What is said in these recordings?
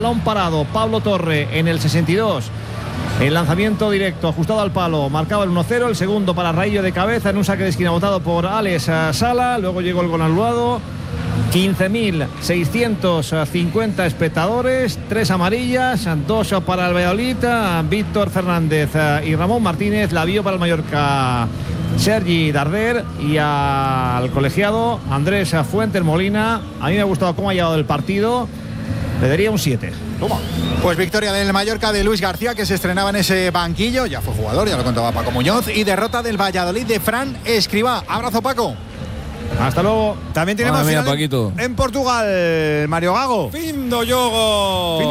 Balón parado, Pablo Torre en el 62. El lanzamiento directo, ajustado al palo, marcaba el 1-0. El segundo para Raillo de cabeza en un saque de esquina votado por Alex Sala. Luego llegó el gol anulado. 15.650 espectadores, 3 amarillas, 2 para el Valladolid. Víctor Fernández y Ramón Martínez. La vio para el Mallorca Sergi Darder, y al colegiado Andrés Fuentes Molina. A mí me ha gustado cómo ha llevado el partido. Le daría un 7. Toma. Pues victoria del Mallorca de Luis García, que se estrenaba en ese banquillo. Ya fue jugador, ya lo contaba Paco Muñoz. Y derrota del Valladolid de Fran Escribá. Abrazo, Paco. Hasta luego. También tenemos en Portugal, Mario Gago. Findo Jogo.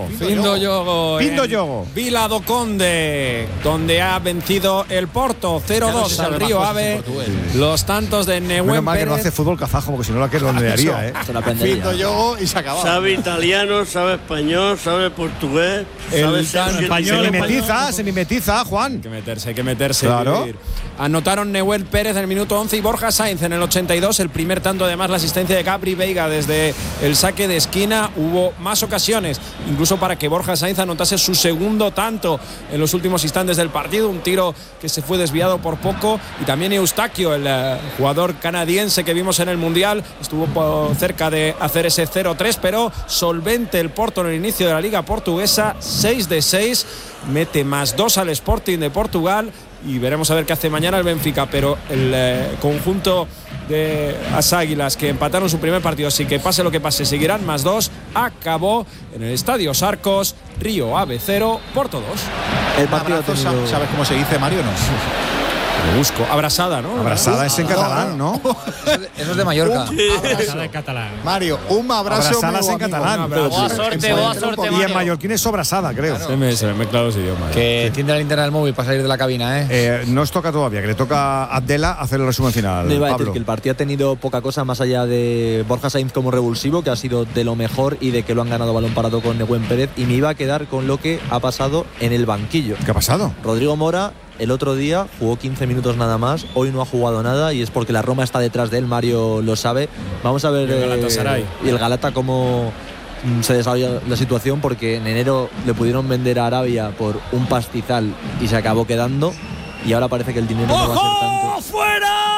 Vila do Conde, donde ha vencido el Porto 0-2 al Río Ave. Los tantos de Nehuen Menos mal que Pérez. no hace fútbol kazajo, porque si no la que es donde haría, Findo Jogo y se acabó. Sabe italiano, sabe español, sabe portugués, sabe español. Se mimetiza, Juan. Hay que meterse. Claro. Anotaron Nehuen Pérez en el minuto 11 y Borja Sainz en el 82. El primer tanto, además, la asistencia de Gabri Veiga desde el saque de esquina. Hubo más ocasiones, incluso para que Borja Sainz anotase su segundo tanto en los últimos instantes del partido. Un tiro que se fue desviado por poco. Y también Eustaquio, el jugador canadiense que vimos en el Mundial, estuvo cerca de hacer ese 0-3, pero solvente el Porto en el inicio de la Liga Portuguesa. 6 de 6, mete +2 al Sporting de Portugal. Y veremos a ver qué hace mañana el Benfica. Pero el conjunto de las Águilas, que empataron su primer partido, así que pase lo que pase, seguirán +2. Acabó en el Estadio Sarcos. Río Ave 0, Porto 2. El partido ¿sabes cómo se dice, Mario? No. Lo busco. Abrasada, ¿no? Abrasada es en catalán, ¿no? Eso es de Mallorca. Abrasada en catalán. Mario, un abrazo. Abrasadas en catalán. Boa sorte, y en mallorquín es sobrasada, creo. Se me mezclan los idiomas. Que tiende la linterna del móvil para salir de la cabina, no os toca todavía, que le toca a Adela hacer el resumen final. Me iba a decir Pablo. que el partido ha tenido poca cosa más allá de Borja Sainz como revulsivo, que ha sido de lo mejor, y de que lo han ganado balón parado con Nehuen Pérez. Y me iba a quedar con lo que ha pasado en el banquillo. ¿Qué ha pasado? Rodrigo Mora el otro día jugó 15 minutos nada más, hoy no ha jugado nada, y es porque la Roma está detrás de él, Mario lo sabe. Vamos a ver y el Galata cómo se desarrolla la situación, porque en enero le pudieron vender a Arabia por un pastizal y se acabó quedando, y ahora parece que el dinero no va a ser tanto. ¡Fuera!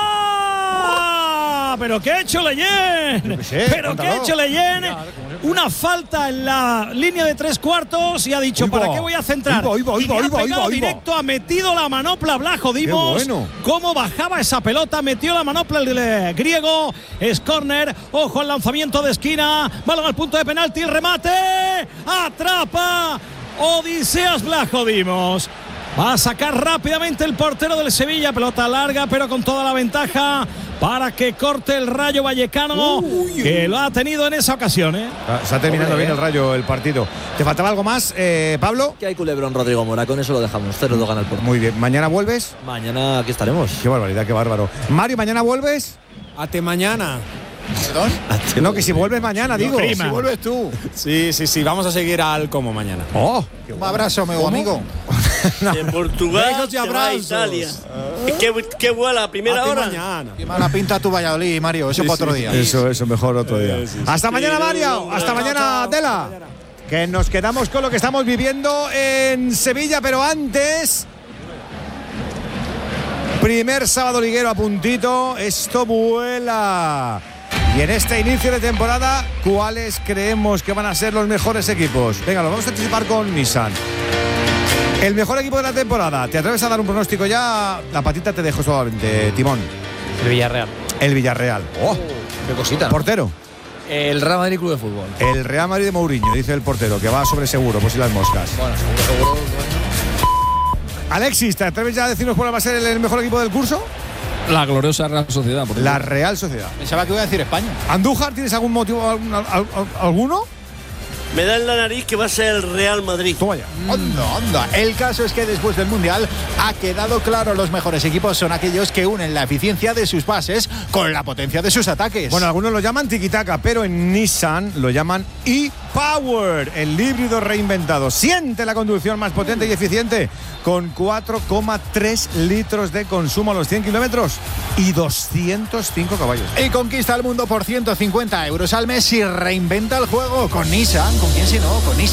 ¿Pero qué ha hecho Leyen? ¿Pero qué ha hecho Leyen? Una falta en la línea de 3/4 y ha dicho, ¿para qué voy a centrar? Directo, ha metido la manopla Blajo. Dimos cómo bajaba esa pelota, metió la manopla el griego. Es córner, ojo al lanzamiento de esquina, balón al punto de penalti, el remate, atrapa Odiseas Blajo. Dimos. Va a sacar rápidamente el portero del Sevilla. Pelota larga, pero con toda la ventaja para que corte el Rayo Vallecano, que lo ha tenido en esa ocasión. Está terminando bien el Rayo el partido. ¿Te faltaba algo más, Pablo? Que hay culebrón, Rodrigo Mora. Con eso lo dejamos. 0-2 gana el Porto. Muy bien. ¿Mañana vuelves? Mañana aquí estaremos. Qué barbaridad, qué bárbaro. Mario, ¿mañana vuelves? Ate mañana. ¿Perdón? No, que si vuelves mañana, digo. Si vuelves tú. Sí. Vamos a seguir al como mañana. Un abrazo, meu amigo. De Portugal se va a Italia. ¿Qué vuela a primera hora? Mañana. Qué mala pinta tu Valladolid, Mario. Eso para otro día. Eso mejor otro día. Hasta mañana, Mario. Hasta mañana, Adela. Que nos quedamos con lo que estamos viviendo en Sevilla, pero antes, primer sábado liguero a puntito. Esto vuela. Y en este inicio de temporada, ¿cuáles creemos que van a ser los mejores equipos? Venga, lo vamos a anticipar con Nissan. El mejor equipo de la temporada. ¿Te atreves a dar un pronóstico ya? La patita te dejo suavemente, Timón. El Villarreal. El Villarreal. ¡Oh! Qué cosita, ¿no? Portero. El Real Madrid Club de Fútbol. El Real Madrid de Mourinho, dice el portero, que va sobre seguro, por si las moscas. Bueno, seguro. Alexis, ¿te atreves ya a decirnos cuál va a ser el mejor equipo del curso? La gloriosa Real Sociedad. La Real Sociedad. Pensaba que iba a decir España. ¿Andújar, tienes algún motivo, alguno? Me da en la nariz que va a ser el Real Madrid. Toma ya. Onda. El caso es que después del Mundial ha quedado claro, los mejores equipos son aquellos que unen la eficiencia de sus bases con la potencia de sus ataques. Bueno, algunos lo llaman tiquitaca, pero en Nissan lo llaman Power, el híbrido reinventado. Siente la conducción más potente y eficiente con 4,3 litros de consumo a los 100 kilómetros y 205 caballos. Y conquista el mundo por 150 euros al mes y reinventa el juego con Nissan. ¿Con quién si no? Con Nissan.